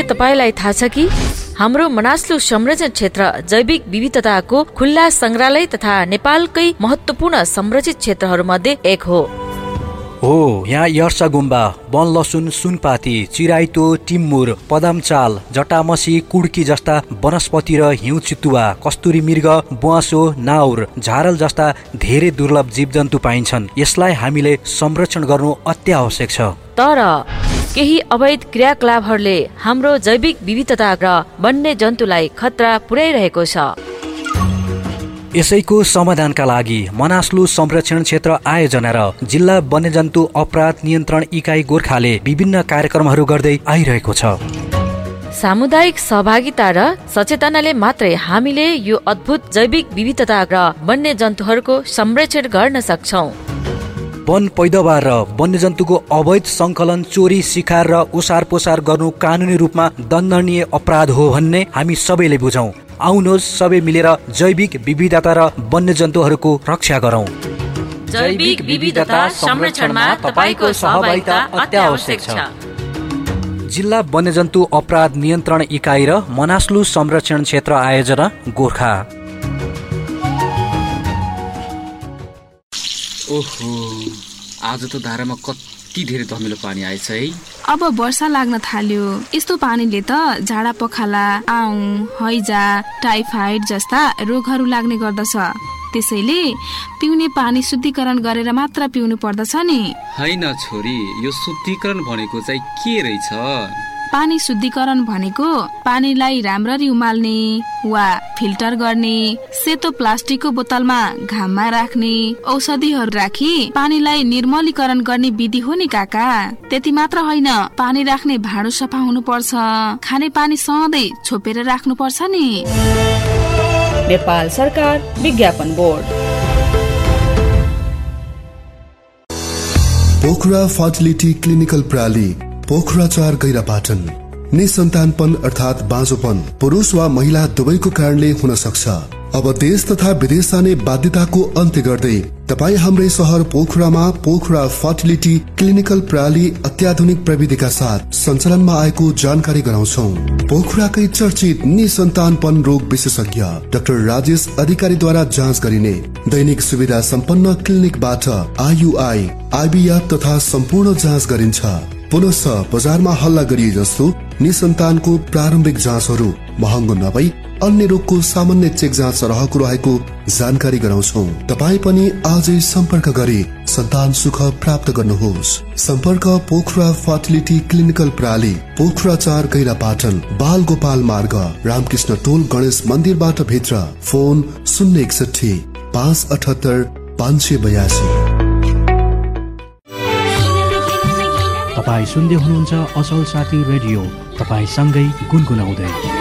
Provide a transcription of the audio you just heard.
तपाईलाई थाहा छ कि हाम्रो मनासलु संरक्षण क्षेत्र जैविक विविधताको खुल्ला संग्रहालय तथा नेपालकै महत्वपूर्ण संरक्षित क्षेत्रहरू मध्ये एक हो। यहाँ यर्सा गुम्बा, वन लसुन, सुनपाती, चिराइतो, टिम्मुर, पदामचाल, जटामसी, कुड्की जस्ता वनस्पति र हिउँ चितुवा, कस्तुरी मृग, बुवासो, नाउर, झारल जस्ता धेरै दुर्लभ जीवजन्तु पाइन्छन्। यसलाई हामीले संरक्षण गर्नु अत्यावश्यक छ। तर केही अवैध क्रियाकलापहरूले हाम्रो जैविक विविधता र वन्य जन्तुलाई खतरा पुर्याइरहेको छ। यसैको समाधानका लागि मनासलु संरक्षण क्षेत्र आयोजना र जिल्ला वन्यजन्तु अपराध नियन्त्रण इकाइ गोर्खाले विभिन्न कार्यक्रमहरू गर्दै आइरहेको छ। सामुदायिक सहभागिता र सचेतनाले मात्रै हामीले यो अद्भुत जैविक विविधता र वन्य जन्तुहरूको संरक्षण गर्न सक्छौं। वन पैदावार र वन्यजन्तुको अवैध संकलन, चोरी, शिकार र ओसार पोसार गर्नु कानुनी रूपमा दण्डनीय अपराध हो भन्ने हामी सबैले बुझौं। आउनुहोस् सबै मिलेर जैविक विविधता र वन्यजन्तुहरूको रक्षा गरौं। जैविक विविधता संरक्षणमा तपाईको सहभागिता अत्यावश्यक छ। जिल्ला वन्यजन्तु अपराध नियन्त्रण इकाइ र मनासलु संरक्षण क्षेत्र आयोजना गोर्खा। ओहो, आज त धारामा कति धेरै धमिलो पानी आएछ है। अब वर्षा लाग्न थाल्यो। यस्तो पानीले त झाडा पखाला, आउँ, हैजा, टाइफाइड जस्ता रोगहरू लाग्ने गर्दछ। त्यसैले पिउने पानी शुद्धिकरण गरेर मात्र पिउनु पर्दछ नि। हैन छोरी, यो शुद्धिकरण भनेको चाहिँ के रहेछ? पानी शुद्धिकरण भनेको पानीलाई राम्ररी उमाल्ने वा फिल्टर गर्ने, सेतो प्लास्टिकको बोतलमा घाममा राख्ने, औषधिहरू राखी पानीलाई निर्मलीकरण गर्ने विधि हो नि काका। त्यति मात्र होइन, पानी राख्ने भाँडो सफा हुनु पर्छ, खाने पानी सधैँ छोपेर राख्नु पर्छ नि। नेपाल सरकार विज्ञापन बोर्ड। पोखरा फर्टिलिटी क्लिनिकल प्रणाली, पोखरा 4 गैरापाटन। निसन्तानपन अर्थात बाँझोपन पुरुष वा महिला दुवैको कारणले हुन सक्छ। अब देश तथा विदेश जाने बाध्यताको अन्त्य गर्दै तपाई हाम्रै शहर पोखरामा पोखरा फर्टिलिटी क्लिनिकल प्रणाली अत्याधुनिक प्रविधिका साथ सञ्चालनमा आएको जानकारी गराउँछौ। पोखराकै चर्चित निसन्तानपन रोग विशेषज्ञ डाक्टर राजेश अधिकारीद्वारा जाँच गरिने दैनिक सुविधा सम्पन्न क्लिनिकबाट IUI, IVF तथा सम्पूर्ण जाँच गरिन्छ। पुनः बजारमा हल्ला गरिए जस्तो निसन्तानको प्रारम्भिक जाँचहरू महँगो नभई अन्य रोगको सामान्य चेक जाँच रहेको जानकारी गराउँछौ। तपाई पनि आजै सम्पर्क गरी सन्तान सुख प्राप्त गर्नुहोस्। सम्पर्क पोखरा फर्टिलिटी क्लिनिकल प्रणाली, पोखरा 4 गैरापाटन, बाल गोपाल मार्ग, रामकृष्ण टोल, गणेश मन्दिरबाट भित्र। फोन 061 578 582। तपाई सुन्दै हुनुहुन्छ असल साथी रेडियो, तपाई सँगै गुनगुनाउँदै।